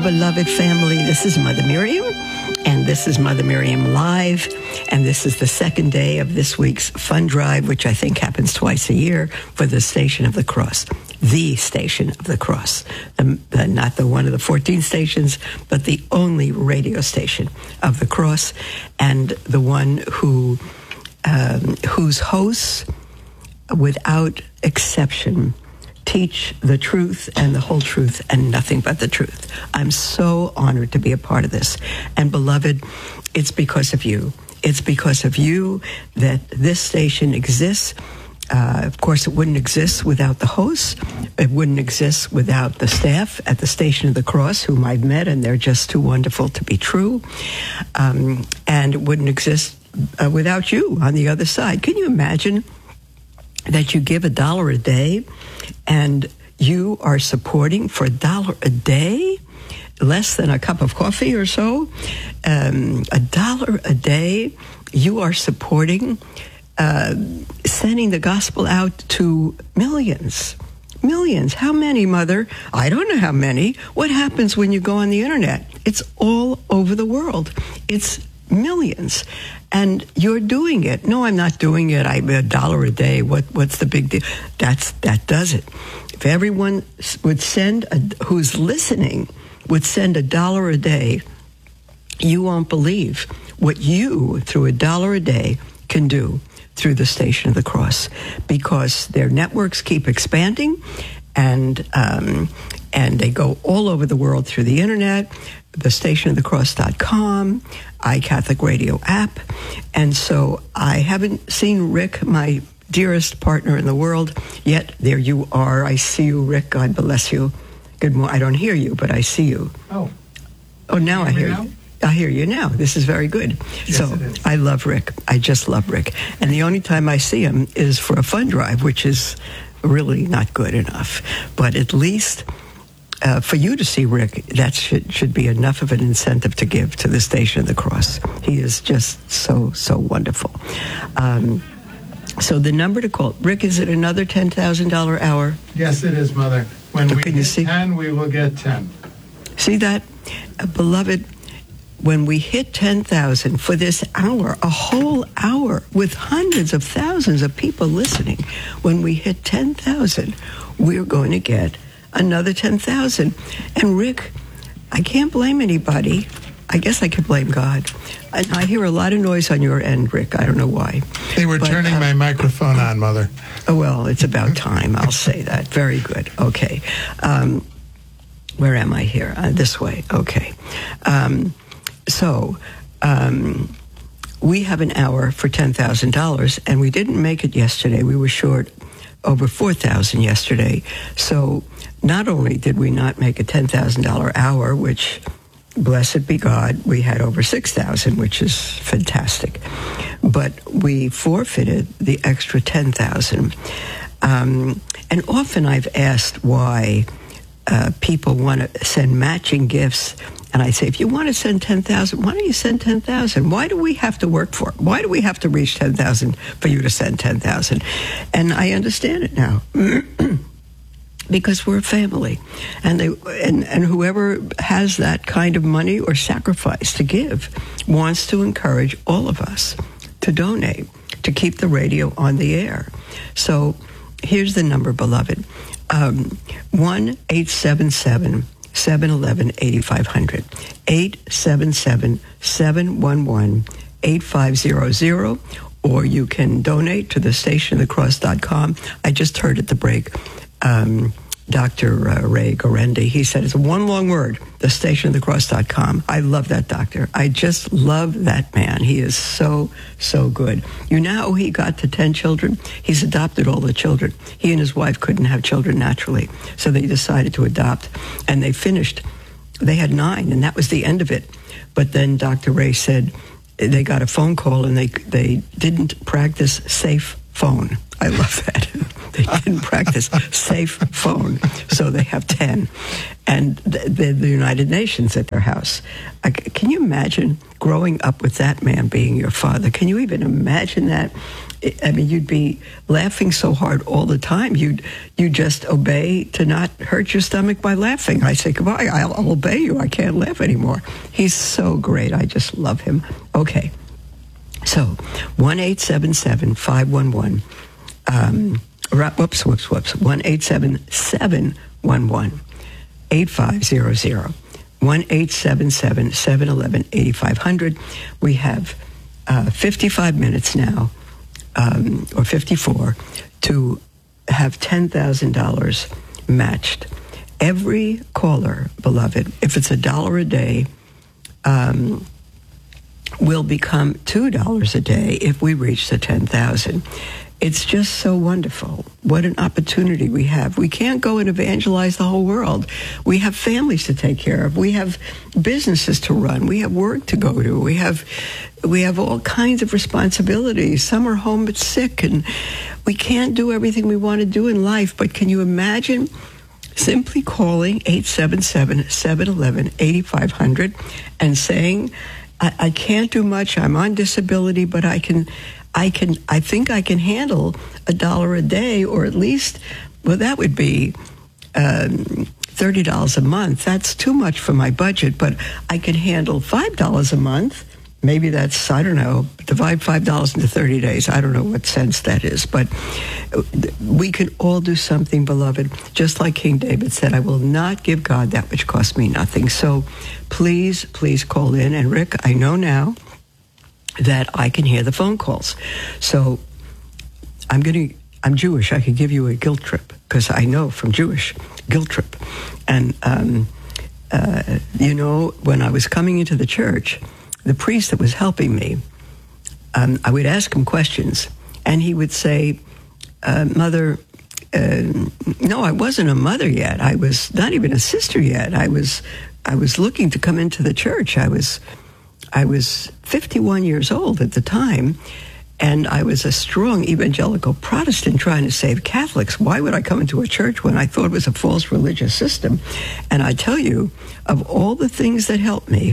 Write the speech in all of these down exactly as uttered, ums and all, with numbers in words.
beloved family. This is Mother Miriam, and this is Mother Miriam Live, and this is the second day of this week's fund drive, which I think happens twice a year for the Station of the Cross. The Station of the Cross. The, the, not the one of the fourteen stations, but the only radio station of the Cross, and the one who um, whose hosts, without exception, teach the truth and the whole truth and nothing but the truth. I'm so honored to be a part of this. And beloved, it's because of you. It's because of you that this station exists. Uh, of course, it wouldn't exist without the hosts. It wouldn't exist without the staff at the Station of the Cross, whom I've met, and they're just too wonderful to be true. Um, and it wouldn't exist uh, without you on the other side. Can you imagine that you give a dollar a day and you are supporting for a dollar a day, less than a cup of coffee or so, um, a dollar a day, you are supporting uh, sending the gospel out to millions. Millions. How many, Mother? I don't know how many. What happens when you go on the internet? It's all over the world. It's millions. And you're doing it. No, I'm not doing it. I'm a dollar a day. What what's the big deal? That's that does it. If everyone would send a, who's listening would send a dollar a day, you won't believe what you, through a dollar a day, can do through the Station of the Cross, because their networks keep expanding, and um, and they go all over the world through the internet, the station of the cross dot com, iCatholic Radio app. And so I haven't seen Rick, my dearest partner in the world, yet. There you are. I see you, Rick. God bless you. Good morning. I don't hear you, but I see you. Oh. Oh, now I hear now? you. I hear you now. This is very good. Yes, so it is. I love Rick. I just love Rick. And the only time I see him is for a fund drive, which is really not good enough. But at least uh, for you to see Rick, that should, should be enough of an incentive to give to the Station of the Cross. He is just so, so wonderful. Um, so the number to call, Rick, is it another ten thousand dollars hour? Yes, it is, Mother. When Oh, we can you hit see? ten, we will get ten. See that? Uh, beloved, when we hit ten thousand for this hour, a whole hour with hundreds of thousands of people listening, when we hit ten thousand, we're going to get another ten thousand. And Rick, I can't blame anybody. I guess I could blame God. And I hear a lot of noise on your end, Rick. I don't know why. They were But, turning uh, my microphone on, Mother. Oh, well, it's about time. I'll say that. Very good. Okay. Um, where am I here? Uh, this way. Okay. Um, so um, we have an hour for ten thousand dollars, and we didn't make it yesterday. We were short over four thousand dollars yesterday. So not only did we not make a ten thousand dollars hour, which, blessed be God, we had over six thousand dollars, which is fantastic, but we forfeited the extra ten thousand dollars. Um, and often I've asked why uh, people want to send matching gifts. And I say, if you want to send ten thousand, why don't you send ten thousand? Why do we have to work for it? Why do we have to reach ten thousand for you to send ten thousand? And I understand it now. Because we're a family, and they and, and whoever has that kind of money or sacrifice to give wants to encourage all of us to donate to keep the radio on the air. So here's the number, beloved: um, one eight seven seven seven one one eight five zero zero, eight seven seven seven one one eight five zero zero, or you can donate to the station of the cross dot com. I just heard at the break. Um, Doctor Uh, Ray Gorendi, he said it's one long word, the station of the cross dot com. I love that doctor. I just love that man. He is so, so good. You know how he got to ten children? He's adopted all the children. He and his wife couldn't have children naturally, so they decided to adopt, and they finished. They had nine, and that was the end of it. But then Doctor Ray said they got a phone call, and they they didn't practice safe phone. I love that. They didn't practice safe phone, so they have ten. And the, the, the United Nations at their house. I, can you imagine growing up with that man being your father? Can you even imagine that? I mean, you'd be laughing so hard all the time. You'd you just obey to not hurt your stomach by laughing. I say, goodbye, I'll, I'll obey you. I can't laugh anymore. He's so great. I just love him. Okay. So, one eight seven seven, five one one, um, whoops, whoops, whoops, one eight seven seven one one, eight five zero zero, one eight seven seven, seven one one, eight five zero zero. We have uh, fifty-five minutes now. Um, or fifty-four, to have ten thousand dollars matched. Every caller, beloved, if it's a dollar a day, um, will become two dollars a day if we reach the ten thousand. It's just so wonderful. What an opportunity we have. We can't go and evangelize the whole world. We have families to take care of. We have businesses to run. We have work to go to. We have we have all kinds of responsibilities. Some are home but sick, and we can't do everything we want to do in life. But can you imagine simply calling eight seven seven, seven one one, eight five zero zero and saying, I, I can't do much. I'm on disability, but I can... I can. I think I can handle a dollar a day, or at least, well, that would be um, thirty dollars a month. That's too much for my budget, but I can handle five dollars a month. Maybe that's, I don't know, divide five dollars into thirty days. I don't know what sense that is, but we can all do something, beloved. Just like King David said, I will not give God that which costs me nothing. So please, please call in. And Rick, I know now that I can hear the phone calls. So I'm going to, I'm Jewish. I could give you a guilt trip because I know from Jewish, guilt trip. And, um, uh, you know, when I was coming into the church, the priest that was helping me, um, I would ask him questions, and he would say, uh, Mother, uh, no, I wasn't a mother yet. I was not even a sister yet. I was, I was looking to come into the church. I was... I was fifty-one years old at the time, and I was a strong evangelical Protestant trying to save Catholics. Why would I come into a church when I thought it was a false religious system? And I tell you, of all the things that helped me,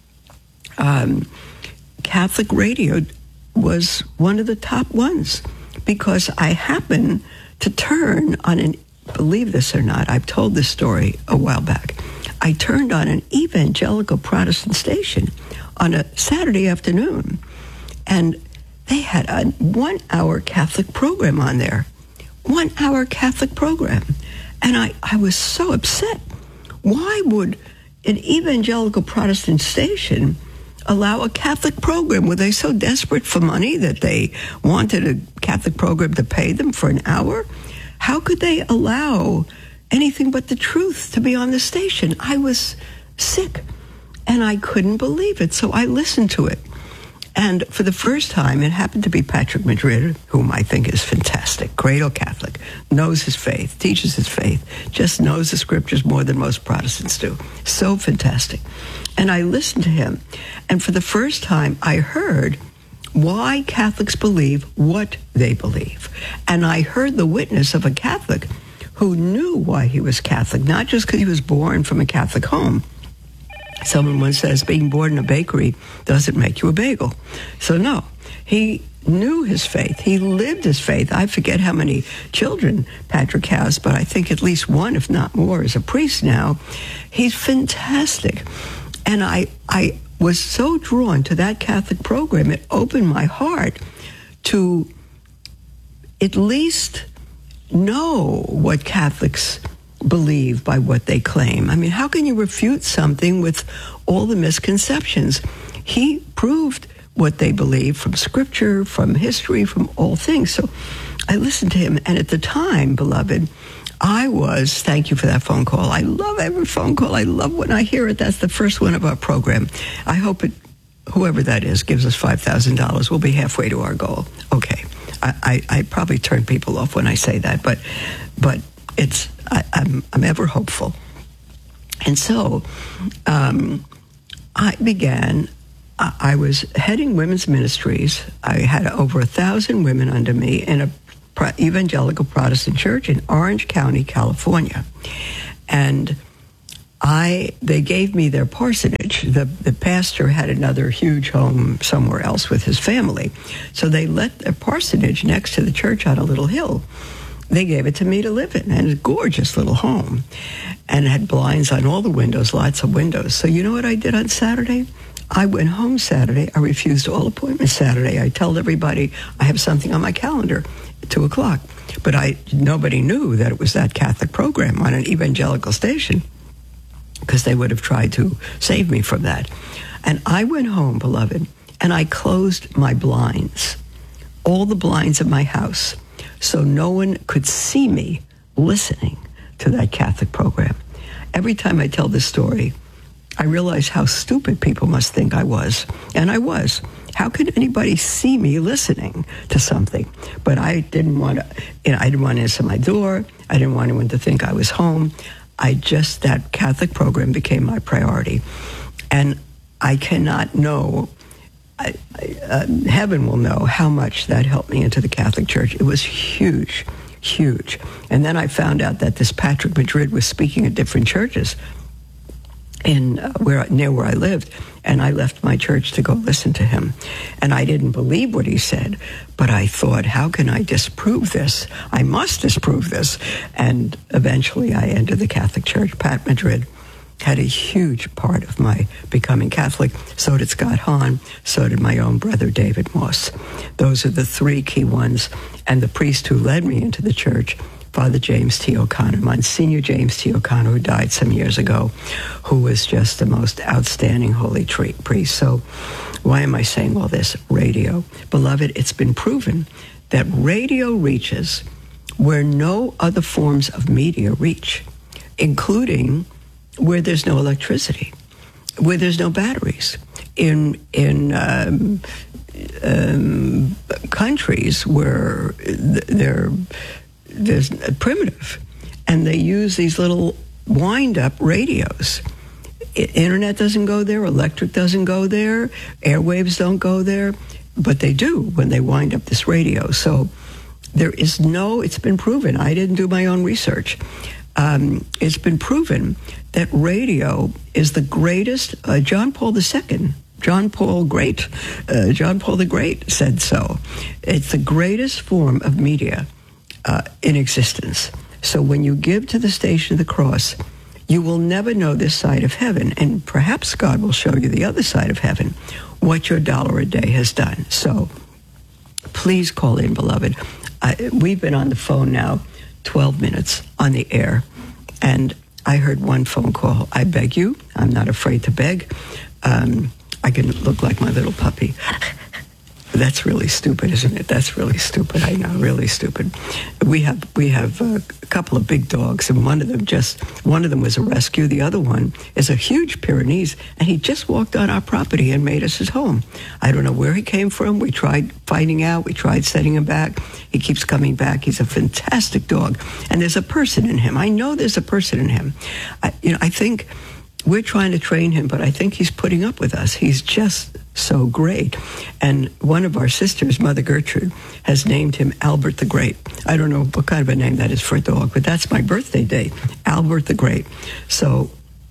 um, Catholic radio was one of the top ones, because I happened to turn on an, believe this or not, I've told this story a while back, I turned on an evangelical Protestant station on a Saturday afternoon, and they had a one-hour Catholic program on there. One-hour Catholic program. And I, I was so upset. Why would an evangelical Protestant station allow a Catholic program? Were they so desperate for money that they wanted a Catholic program to pay them for an hour? How could they allow anything but the truth to be on the station? I was sick. And I couldn't believe it, so I listened to it. And for the first time, it happened to be Patrick Madrid, whom I think is fantastic, cradle Catholic, knows his faith, teaches his faith, just knows the scriptures more than most Protestants do. So fantastic. And I listened to him, and for the first time, I heard why Catholics believe what they believe. And I heard the witness of a Catholic who knew why he was Catholic, not just because he was born from a Catholic home. Someone once says being born in a bakery doesn't make you a bagel. So no, he knew his faith. He lived his faith. I forget how many children Patrick has, but I think at least one, if not more, is a priest now. He's fantastic. And I, I was so drawn to that Catholic program, it opened my heart to at least know what Catholics believe by what they claim. I mean, how can you refute something with all the misconceptions? He proved what they believe from scripture, from history, from all things. So I listened to him, and at the time, beloved, I was, thank you for that phone call. I love every phone call. I love when I hear it. That's the first one of our program. I hope it, whoever that is, gives us five thousand dollars. We'll be halfway to our goal. Okay. I, I, I probably turn people off when I say that, but but it's I, I'm I'm ever hopeful. And so um, I began. I, I was heading women's ministries. I had over a thousand women under me in a pro- evangelical Protestant church in Orange County, California, and I they gave me their parsonage. The the pastor had another huge home somewhere else with his family, so they let their parsonage next to the church on a little hill. They gave it to me to live in, and a gorgeous little home, and it had blinds on all the windows, lots of windows. So you know what I did on Saturday? I went home Saturday. I refused all appointments Saturday. I told everybody I have something on my calendar at two o'clock, but I nobody knew that it was that Catholic program on an evangelical station, because they would have tried to save me from that. And I went home, beloved, and I closed my blinds, all the blinds of my house, so no one could see me listening to that Catholic program. Every time I tell this story, I realize how stupid people must think I was. And I was. How could anybody see me listening to something? But I didn't want to, you know, I didn't want to answer my door. I didn't want anyone to think I was home. I just, that Catholic program became my priority. And I cannot know, I, I, uh, heaven will know how much that helped me into the Catholic Church. It was huge, huge. And then I found out that this Patrick Madrid was speaking at different churches in uh, where near where I lived, and I left my church to go listen to him. And I didn't believe what he said, but I thought, how can I disprove this? I must disprove this. And eventually I entered the Catholic Church. Pat Madrid had a huge part of my becoming Catholic. So did Scott Hahn. So did my own brother, David Moss. Those are the three key ones. And the priest who led me into the church, Father James T. O'Connor, Monsignor James T. O'Connor, who died some years ago, who was just the most outstanding holy tree, priest. So why am I saying all this? Radio. Beloved, it's been proven that radio reaches where no other forms of media reach, including where there's no electricity, where there's no batteries, in in um, um, countries where they're there's primitive, and they use these little wind-up radios. I- internet doesn't go there, electric doesn't go there, airwaves don't go there, but they do when they wind up this radio. So there is no, it's been proven, I didn't do my own research, um, it's been proven that radio is the greatest, uh, John Paul the Second, John Paul Great, uh, John Paul the Great said so. It's the greatest form of media uh, in existence. So when you give to the Station of the Cross, you will never know this side of heaven, and perhaps God will show you the other side of heaven, what your dollar a day has done. So please call in, beloved. I, we've been on the phone now twelve minutes on the air, and I heard one phone call. I beg you, I'm not afraid to beg. Um, I can look like my little puppy. That's really stupid, isn't it? That's really stupid. I know, really stupid. We have we have a couple of big dogs, and one of them just one of them was a rescue. The other one is a huge Pyrenees, and he just walked on our property and made us his home. I don't know where he came from. We tried finding out. We tried setting him back. He keeps coming back. He's a fantastic dog, and there's a person in him. I know there's a person in him. I, you know, I think we're trying to train him, but I think he's putting up with us. He's just so great. And one of our sisters, Mother Gertrude, has named him Albert the Great. I don't know what kind of a name that is for a dog, but that's my birthday date, Albert the Great. So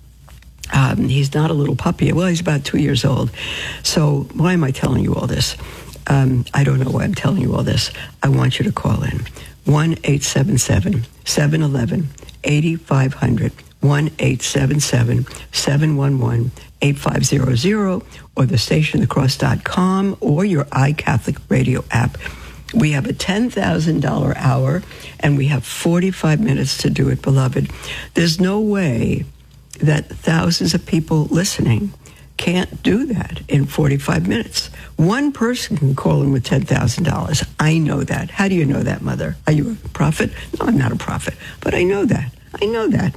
um, he's not a little puppy. Well, he's about two years old. So why am I telling you all this? Um, I don't know why I'm telling you all this. I want you to call in. one eight seven seven, seven one one, eight five zero zero. one eight seven seven, seven one one, eight five zero zero, or the station of the cross dot com, or your iCatholic radio app. We have a ten thousand dollars hour, and we have forty-five minutes to do it, beloved. There's no way that thousands of people listening can't do that in forty-five minutes. One person can call in with ten thousand dollars. I know that. How do you know that, Mother? Are you a prophet? No, I'm not a prophet, but I know that. I know that.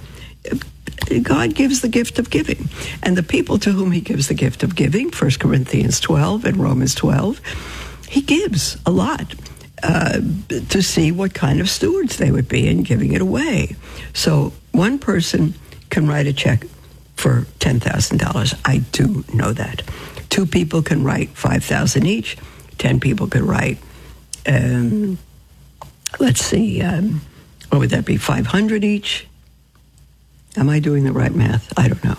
God gives the gift of giving. And the people to whom he gives the gift of giving, First Corinthians twelve and Romans twelve, he gives a lot uh, to see what kind of stewards they would be in giving it away. So one person can write a check for ten thousand dollars. I do know that. Two people can write five thousand dollars each. Ten people could write, um, let's see, um, what would that be, five hundred dollars each? Am I doing the right math? I don't know.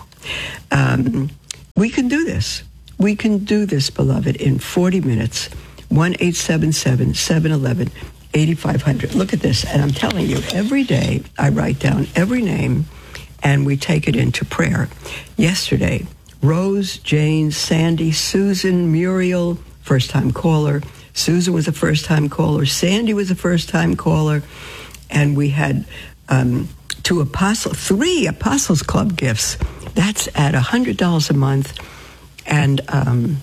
Um, we can do this. We can do this, beloved, in forty minutes. one eight seven seven, seven one one, eight five zero zero. Look at this. And I'm telling you, every day I write down every name and we take it into prayer. Yesterday, Rose, Jane, Sandy, Susan, Muriel, first-time caller. Susan was a first-time caller. Sandy was a first-time caller. And we had um, two apostle, three Apostles Club gifts. That's at one hundred dollars a month and um,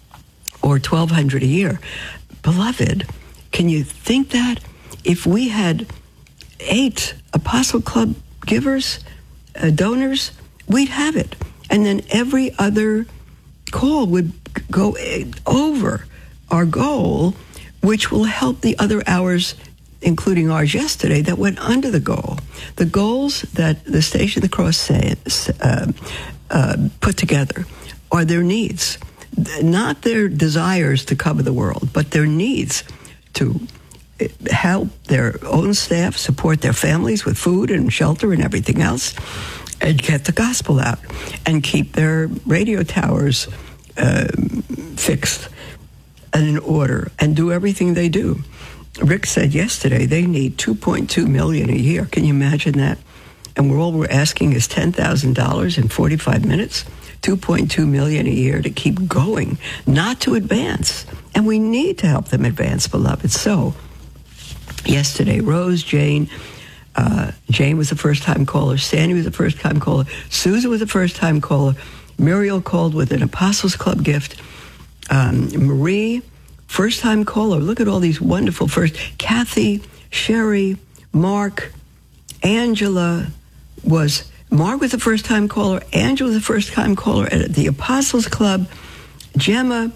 or twelve hundred dollars a year. Beloved, can you think that? If we had eight Apostle Club givers, uh, donors, we'd have it. And then every other call would go over our goal, which will help the other hours, including ours yesterday, that went under the goal. The goals that the Station of the Cross say, uh, uh, put together are their needs, not their desires to cover the world, but their needs to help their own staff, support their families with food and shelter and everything else, and get the gospel out, and keep their radio towers uh, fixed and in order, and do everything they do. Rick said yesterday they need two point two million dollars a year. Can you imagine that? And we're all we're asking is ten thousand dollars in forty-five minutes, two point two million dollars a year to keep going, not to advance. And we need to help them advance, beloved. So yesterday, Rose, Jane, uh, Jane was a first-time caller. Sandy was a first-time caller. Susan was a first-time caller. Muriel called with an Apostles Club gift. Um, Marie, first-time caller. Look at all these wonderful first. Kathy, Sherry, Mark, Angela was, Mark was a first-time caller. Angela was a first-time caller at the Apostles Club. Gemma,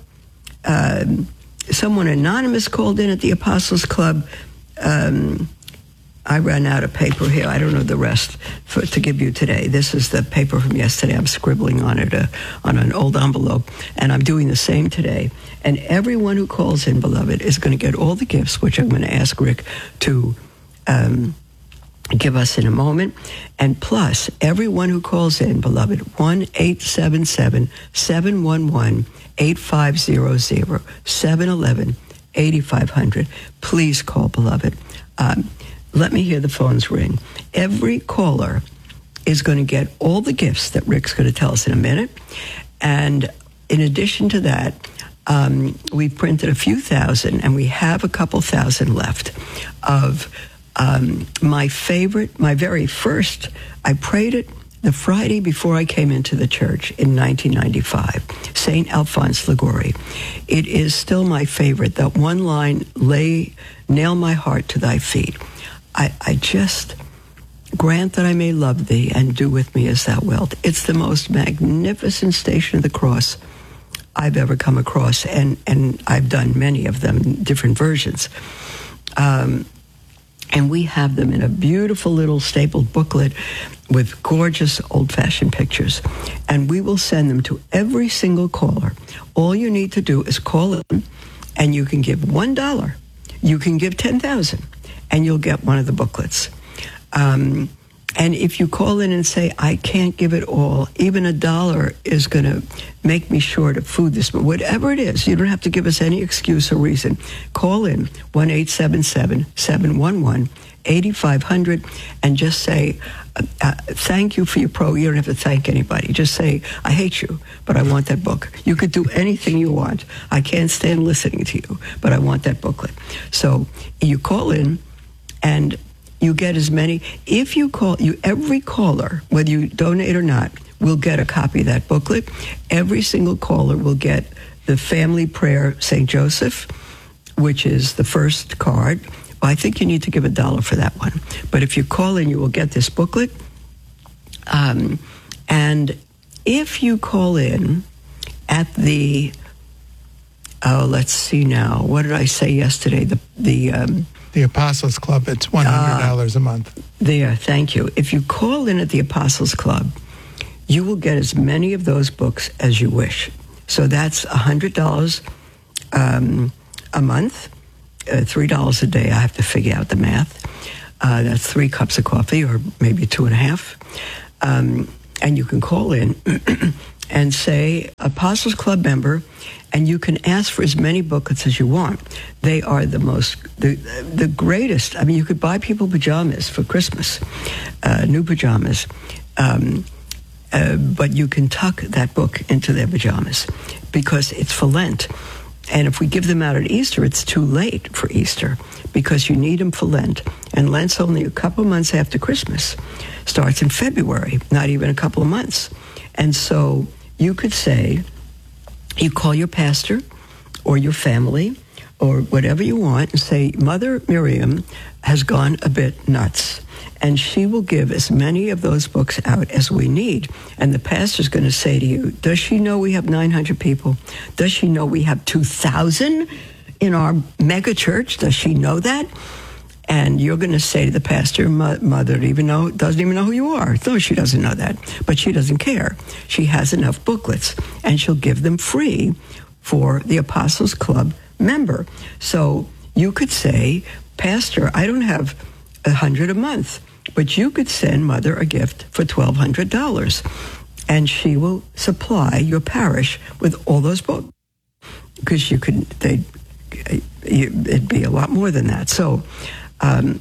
um, someone anonymous called in at the Apostles Club. Um, I ran out of paper here. I don't know the rest for, to give you today. This is the paper from yesterday. I'm scribbling on it uh, on an old envelope, and I'm doing the same today. And everyone who calls in, beloved, is going to get all the gifts, which I'm going to ask Rick to um, give us in a moment. And plus, everyone who calls in, beloved, one eight seven seven, seven one one, eight five zero zero, seven one one, eight five zero zero. Please call, beloved. Um, let me hear the phones ring. Every caller is going to get all the gifts that Rick's going to tell us in a minute. And in addition to that, um, we printed a few thousand, and we have a couple thousand left of um, my favorite, my very first. I prayed it the Friday before I came into the church in nineteen ninety-five, Saint Alphonse Liguori. It is still my favorite. That one line, lay, nail my heart to thy feet. I, I just, grant that I may love thee and do with me as thou wilt. It's the most magnificent Station of the Cross I've ever come across, and, and I've done many of them, different versions. Um, and we have them in a beautiful little stapled booklet with gorgeous old-fashioned pictures. And we will send them to every single caller. All you need to do is call in, and you can give one dollar. You can give ten thousand dollars, and you'll get one of the booklets. Um, and if you call in and say, I can't give it all, even a dollar is going to make me short of food this month. Whatever it is, you don't have to give us any excuse or reason. Call in, one eight seven seven, seven one one, eight five zero zero, and just say, uh, uh, thank you for your pro. You don't have to thank anybody. Just say, I hate you, but I want that book. You could do anything you want. I can't stand listening to you, but I want that booklet. So you call in, and you get as many. If you call, you every caller, whether you donate or not, will get a copy of that booklet. Every single caller will get the Family Prayer Saint Joseph, which is the first card. Well, I think you need to give a dollar for that one. But if you call in, you will get this booklet. Um, and if you call in at the, oh, let's see now. What did I say yesterday? The the um, The Apostles Club, it's one hundred dollars uh, a month. There, thank you. If you call in at the Apostles Club, you will get as many of those books as you wish. So that's one hundred dollars um, a month, uh, three dollars a day. I have to figure out the math. Uh, that's three cups of coffee, or maybe two and a half. Um, and you can call in and say, Apostles Club member, and you can ask for as many booklets as you want. They are the most, the, the greatest. I mean, you could buy people pajamas for Christmas, uh, new pajamas. Um, uh, but you can tuck that book into their pajamas because it's for Lent. And if we give them out at Easter, it's too late for Easter because you need them for Lent. And Lent's only a couple months after Christmas. Starts in February, not even a couple of months. And so you could say, you call your pastor or your family or whatever you want and say, Mother Miriam has gone a bit nuts. And she will give as many of those books out as we need. And the pastor's going to say to you, does she know we have nine hundred people? Does she know we have two thousand in our mega church? Does she know that? And you're going to say to the pastor, Mother even know, doesn't even know who you are. No, she doesn't know that. But she doesn't care. She has enough booklets. And she'll give them free for the Apostles Club member. So you could say, Pastor, I don't have a hundred a month, but you could send Mother a gift for twelve hundred dollars. And she will supply your parish with all those books. Because you could, they, it'd be a lot more than that. So, Um,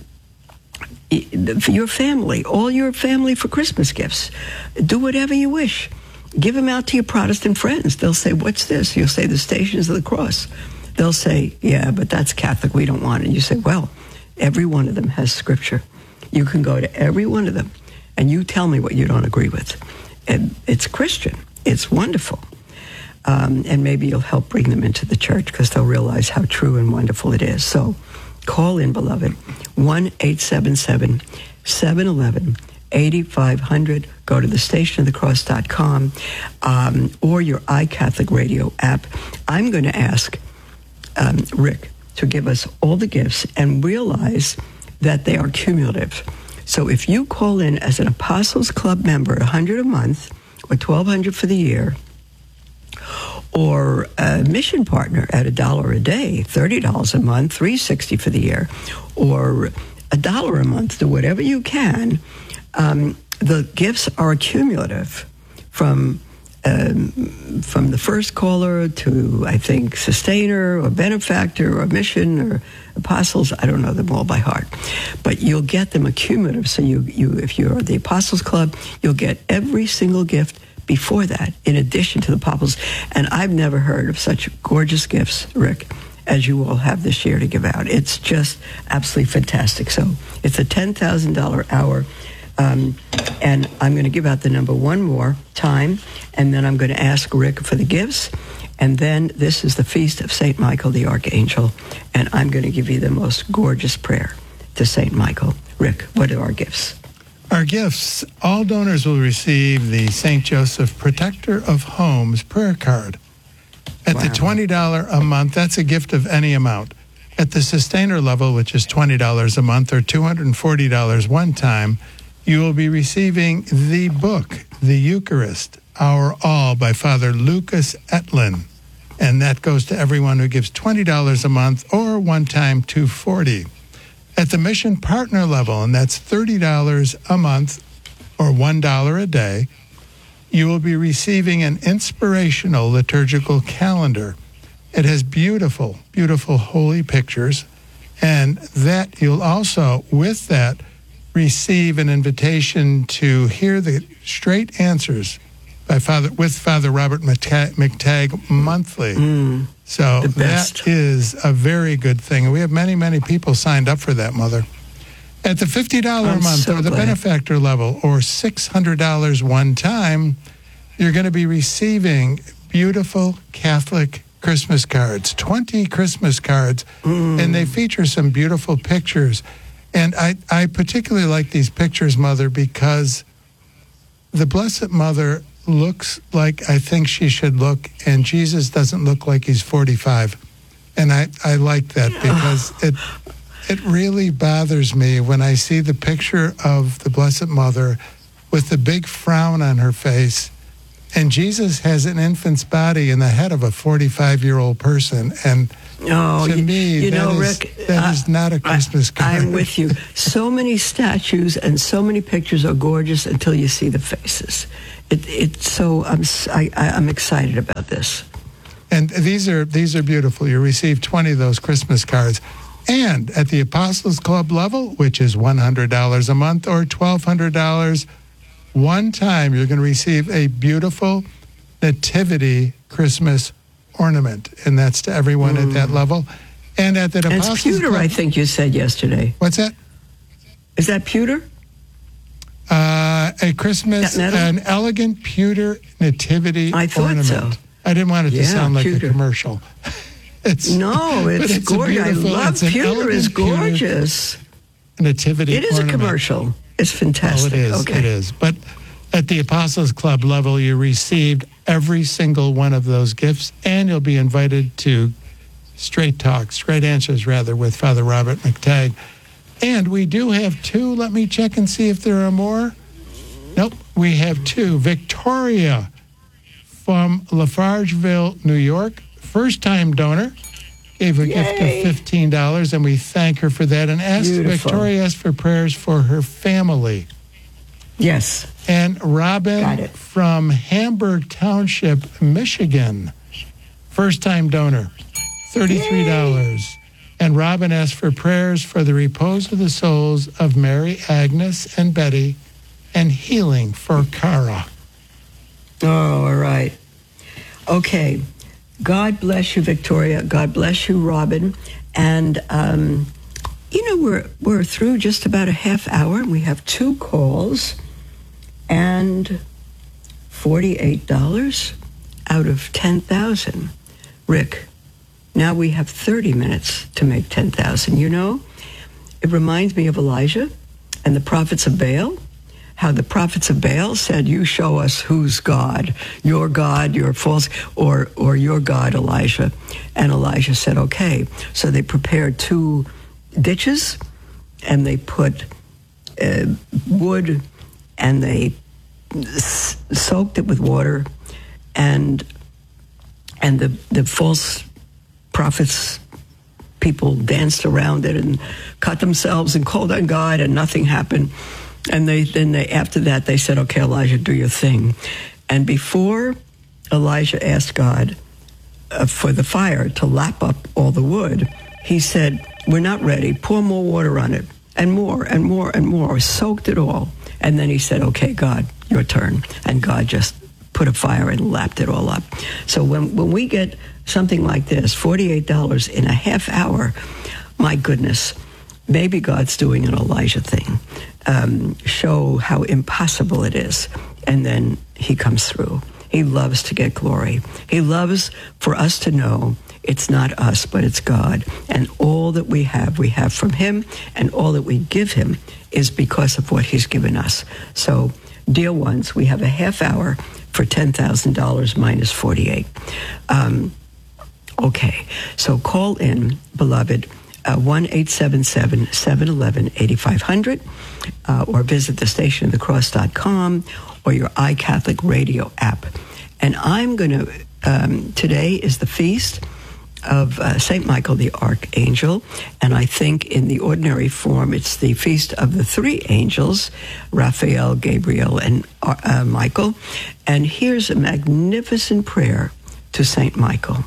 for your family, all your family for Christmas gifts. Do whatever you wish. Give them out to your Protestant friends. They'll say, what's this? You'll say, the Stations of the Cross. They'll say, yeah, but that's Catholic. We don't want it. And you say, well, every one of them has scripture. You can go to every one of them, and you tell me what you don't agree with. And it's Christian. It's wonderful. Um, and maybe you'll help bring them into the church because they'll realize how true and wonderful it is. So call in, beloved, one eight seven seven, seven one one, eight five zero zero. Go to the station of the cross dot com um, or your iCatholic Radio app. I'm going to ask um, Rick to give us all the gifts and realize that they are cumulative. So if you call in as an Apostles Club member, one hundred a month or twelve hundred for the year, or a mission partner at a dollar a day, thirty dollars a month, three hundred sixty dollars for the year, or a dollar a month, do whatever you can. Um, the gifts are cumulative from um, from the first caller to, I think, sustainer or benefactor or mission or apostles. I don't know them all by heart, but you'll get them accumulative. So you, you if you're the Apostles Club, you'll get every single gift before that, in addition to the apostles. And I've never heard of such gorgeous gifts, Rick, as you all have this year to give out. It's just absolutely fantastic. So it's a ten thousand dollars hour. Um, and I'm going to give out the number one more time, and then I'm going to ask Rick for the gifts. And then this is the Feast of Saint Michael the Archangel, and I'm going to give you the most gorgeous prayer to Saint Michael. Rick, what are our gifts? Our gifts, all donors will receive the Saint Joseph Protector of Homes prayer card. At wow. the twenty dollars a month, that's a gift of any amount. At the sustainer level, which is twenty dollars a month or two hundred forty dollars one time, you will be receiving the book, The Eucharist, Our All, by Father Lucas Etlin. And that goes to everyone who gives twenty dollars a month or one time two hundred forty dollars. At the mission partner level, and that's thirty dollars a month or one dollar a day, you will be receiving an inspirational liturgical calendar. It has beautiful, beautiful holy pictures, and that you'll also, with that, receive an invitation to hear the straight answers by Father with Father Robert McTagg monthly. Mm, so that is a very good thing. And we have many, many people signed up for that, Mother. At the fifty dollars I'm a month so or the glad. benefactor level or six hundred dollars one time, you're going to be receiving beautiful Catholic Christmas cards, twenty Christmas cards, mm. and they feature some beautiful pictures. And I, I particularly like these pictures, Mother, because the Blessed Mother looks like I think she should look, and Jesus doesn't look like he's forty-five. And I, I like that because it it really bothers me when I see the picture of the Blessed Mother with the big frown on her face And Jesus has an infant's body in the head of a forty-five-year-old person. And oh, to you, me, you that, know, is, Rick, that I, is not a Christmas I, card. I'm with you. So many statues and so many pictures are gorgeous until you see the faces. It, it's so I'm I, I'm excited about this. And these are these are beautiful. You receive twenty of those Christmas cards. And at the Apostles Club level, which is one hundred dollars a month or twelve hundred dollars one time, you're going to receive a beautiful nativity Christmas ornament. And that's to everyone mm. at that level. And at the and Apostles it's pewter, Club, I think you said yesterday. What's that? Is that pewter? Uh, a Christmas, an elegant pewter nativity I thought ornament. so. I didn't want it to yeah, sound like pewter. a commercial. It's, no, it's, it's gorgeous. I love pewter. It's gorgeous. Nativity It is ornament. a commercial. It's fantastic. Well, it is. Okay. It is. But at the Apostles Club level, you received every single one of those gifts, and you'll be invited to Straight Talk, Straight Answers, rather, with Father Robert McTagg. And we do have two. Let me check and see if there are more. Nope, we have two. Victoria from Lafargeville, New York, first-time donor, gave a Yay. gift of fifteen dollars, and we thank her for that. And asked Beautiful. Victoria asked for prayers for her family. Yes. And Robin from Hamburg Township, Michigan, first-time donor, thirty-three dollars. Yay. And Robin asked for prayers for the repose of the souls of Mary, Agnes, and Betty, and healing for Cara. Oh, all right. Okay. God bless you, Victoria. God bless you, Robin. And, um, you know, we're we're through just about a half hour. We have two calls and forty-eight dollars out of ten thousand. Rick, now we have thirty minutes to make ten thousand. You know, it reminds me of Elijah and the prophets of Baal. How the prophets of Baal said, you show us who's God, your God, your false, or or your God, Elijah. And Elijah said, okay. So they prepared two ditches, and they put uh, wood, and they s- soaked it with water, and and the, the false prophets, people danced around it and cut themselves and called on God, and nothing happened. And they then they after that they said, okay, Elijah, do your thing. And before Elijah asked God uh, for the fire to lap up all the wood, he said, we're not ready. Pour more water on it, and more and more and more. Soaked it all. And then he said, okay, God, your turn. And God just put a fire and lapped it all up. So when when we get something like this, forty-eight dollars in a half hour, my goodness, maybe God's doing an Elijah thing. Um, show how impossible it is. And then he comes through. He loves to get glory. He loves for us to know it's not us, but it's God. And all that we have, we have from him. And all that we give him is because of what he's given us. So, dear ones, we have a half hour for ten thousand dollars minus forty-eight. Um, okay, so call in, beloved, Uh, one eight seven seven, seven one one, eight five zero zero, uh, or visit the station of the cross dot com or your iCatholic radio app. And I'm going to, um, today is the feast of uh, Saint Michael the Archangel, and I think in the ordinary form it's the feast of the three angels, Raphael, Gabriel, and uh, Michael. And here's a magnificent prayer to Saint Michael.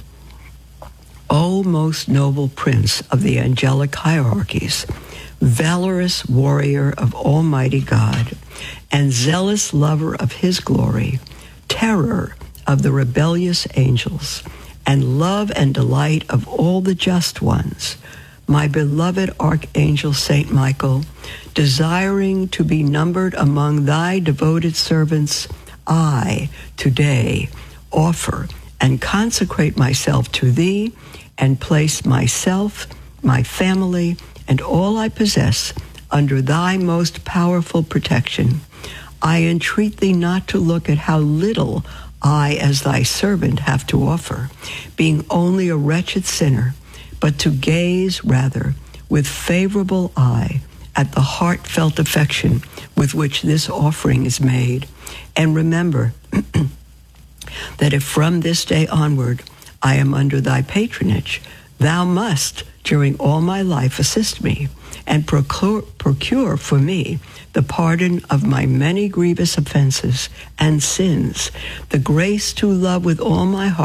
O most noble prince of the angelic hierarchies, valorous warrior of Almighty God, and zealous lover of his glory, terror of the rebellious angels, and love and delight of all the just ones, my beloved Archangel Saint Michael, desiring to be numbered among thy devoted servants, I, today, offer and consecrate myself to thee, and place myself, my family, and all I possess under thy most powerful protection. I entreat thee not to look at how little I, as thy servant, have to offer, being only a wretched sinner, but to gaze rather with favorable eye at the heartfelt affection with which this offering is made. And remember that if from this day onward I am under thy patronage, thou must, during all my life, assist me and procure, procure for me the pardon of my many grievous offenses and sins, the grace to love with all my heart